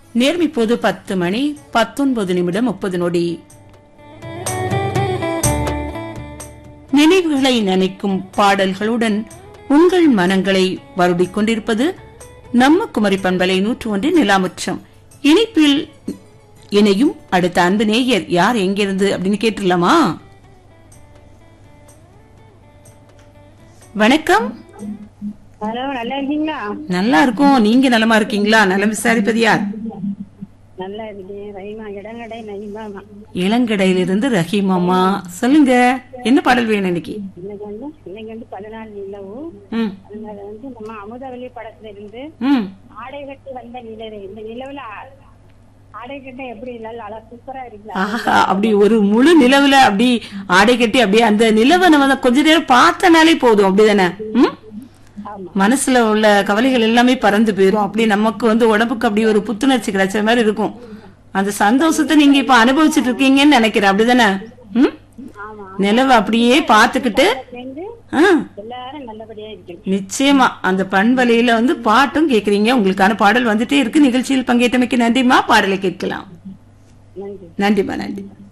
நேரம் இப்போது 10 மணி 19 நிமிடம் 30 நொடி. நினைவுகளை நினைக்கும் பாடல்களுடன் உங்கள் மனங்களை வருடிக் கொண்டிருப்பது நம்ம குமரி பண்பலை 101 நிலாமுற்றம். இணைப்பில் இணையும் அடுத்த அன்பு நேயர் யார் எங்கிருந்து அப்படின்னு கேட்டுடலாமா? வணக்கம். ஹலோ, நல்லா இருக்கீங்களா? நல்லா இருக்கும். நீங்க நலமா இருக்கீங்களா? நலம் விசாரிப்பது யார்? நல்லா இருக்கேன். ரஹீமா, இடங்கடை நஹீமாமா. இளங்கடையிலிருந்து ரஹீமாமா. சொல்லுங்க, என்ன பாடல் வேணும் இன்னைக்கு? இன்னைக்கு வந்து 14 நிலவு. அதனால வந்து நம்ம அமுதவல்லி படத்துல இருந்து ஆடை கட்டி வந்த நிலவு. இந்த நிலவுல ஆடை கட்ட எப்படி இல்ல சூப்பரா இருக்கு. அப்படி ஒரு முழு நிலவுல அப்படி ஆடை கட்டி அப்படியே அந்த நிலவை நம்ம கொஞ்ச நேரம் பார்த்தனாலே போதும். அப்படிதானே? மனசுல உள்ள கவலைகள் எல்லாமே பறந்து போயிரும். அப்படி நமக்கு வந்து உடம்புக்கு அப்படி ஒரு புத்துணர்ச்சி கிடைச்ச மாதிரி இருக்கும். அந்த சந்தோஷத்தை நீங்க இப்ப அனுபவிச்சுட்டு இருக்கீங்கன்னு நினைக்கிறேன். அப்படிதானே? நிலவை அப்படியே பாத்துக்கிட்டு நிச்சயமா அந்த பண்பலையில வந்து பாட்டும் கேக்குறீங்க. உங்களுக்கான பாடல் வந்துட்டே இருக்கு. நிகழ்ச்சியில் பங்கேற்றமைக்கு நன்றிமா. பாடலை கேட்கலாம். நன்றிமா. நன்றி.